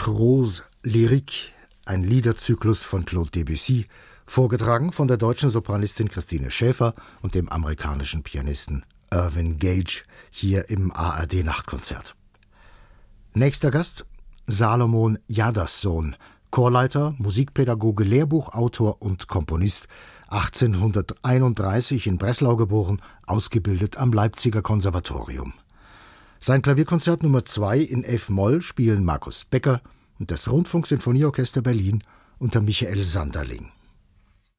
Rose Lyrique, ein Liederzyklus von Claude Debussy, vorgetragen von der deutschen Sopranistin Christine Schäfer und dem amerikanischen Pianisten Irvin Gage, hier im ARD-Nachtkonzert. Nächster Gast: Salomon Jadassohn, Chorleiter, Musikpädagoge, Lehrbuchautor und Komponist, 1831 in Breslau geboren, ausgebildet am Leipziger Konservatorium. Sein Klavierkonzert Nummer 2 in F-Moll spielen Markus Becker und das Rundfunksinfonieorchester Berlin unter Michael Sanderling.